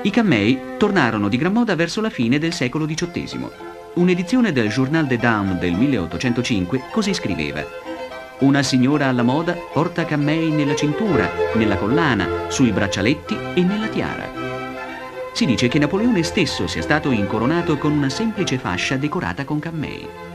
I cammei tornarono di gran moda verso la fine del secolo XVIII. Un'edizione del Journal des Dames del 1805 così scriveva: una signora alla moda porta cammei nella cintura, nella collana, sui braccialetti e nella tiara. Si dice che Napoleone stesso sia stato incoronato con una semplice fascia decorata con cammei.